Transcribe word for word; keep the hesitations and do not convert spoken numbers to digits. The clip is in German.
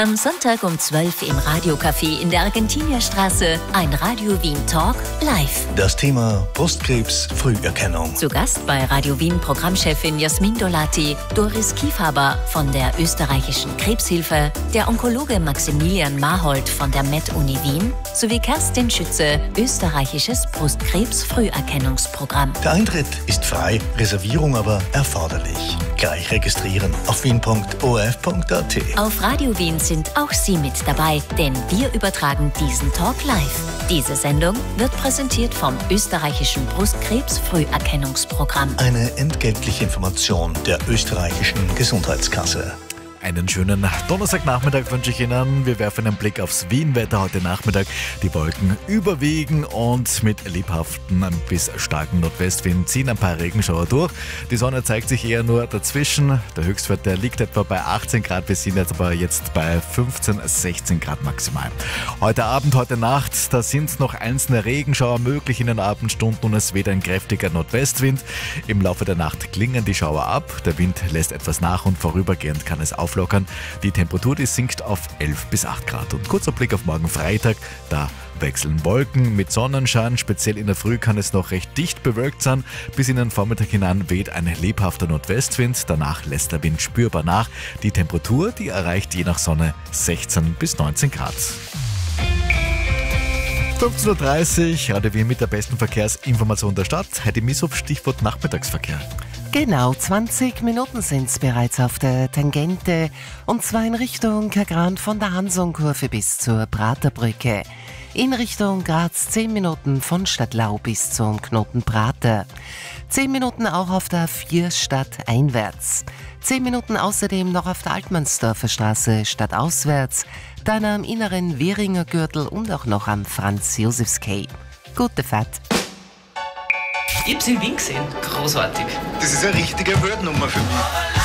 Am Sonntag um zwölf im Radiocafé in der Argentinierstraße ein Radio Wien Talk live. Das Thema Brustkrebs-Früherkennung. Zu Gast bei Radio Wien Programmchefin Jasmin Dolati, Doris Kiefhaber von der österreichischen Krebshilfe, der Onkologe Maximilian Mahold von der Med-Uni Wien sowie Kerstin Schütze, österreichisches Brustkrebs-Früherkennungsprogramm. Der Eintritt ist frei, Reservierung aber erforderlich. Gleich registrieren auf wien punkt o r f punkt a t. Auf Radio Wien sind auch Sie mit dabei, denn wir übertragen diesen Talk live. Diese Sendung wird präsentiert vom österreichischen Brustkrebs-Früherkennungsprogramm. Eine entgeltliche Information der österreichischen Gesundheitskasse. Einen schönen Donnerstagnachmittag wünsche ich Ihnen. Wir werfen einen Blick aufs Wien-Wetter heute Nachmittag. Die Wolken überwiegen und mit lebhaften bis starken Nordwestwind ziehen ein paar Regenschauer durch. Die Sonne zeigt sich eher nur dazwischen. Der Höchstwert der liegt etwa bei achtzehn Grad. Wir sind jetzt aber jetzt bei fünfzehn, sechzehn Grad maximal. Heute Abend, heute Nacht, da sind noch einzelne Regenschauer möglich in den Abendstunden und es weht ein kräftiger Nordwestwind. Im Laufe der Nacht klingen die Schauer ab. Der Wind lässt etwas nach und vorübergehend kann es auflockern. Die Temperatur, die sinkt auf elf bis acht Grad. Und kurzer Blick auf morgen Freitag, da wechseln Wolken mit Sonnenschein. Speziell in der Früh kann es noch recht dicht bewölkt sein. Bis in den Vormittag hinein weht ein lebhafter Nordwestwind. Danach lässt der Wind spürbar nach. Die Temperatur, die erreicht je nach Sonne sechzehn bis neunzehn Grad. fünfzehn Uhr dreißig, Radio Wien mit der besten Verkehrsinformation der Stadt. Heidi Misshoff, Stichwort Nachmittagsverkehr. Genau, zwanzig Minuten sind es bereits auf der Tangente und zwar in Richtung Kagran von der Hansonkurve bis zur Praterbrücke. In Richtung Graz zehn Minuten von Stadtlau bis zum Knoten Prater. zehn Minuten auch auf der A vier stadteinwärts. zehn Minuten außerdem noch auf der Altmannsdorfer Straße stadtauswärts, dann am inneren Währinger Gürtel und auch noch am Franz-Josefs-Quai. Gute Fahrt! Ich hab's in Wien gesehen. Großartig. Das ist eine richtige Weltnummer für mich.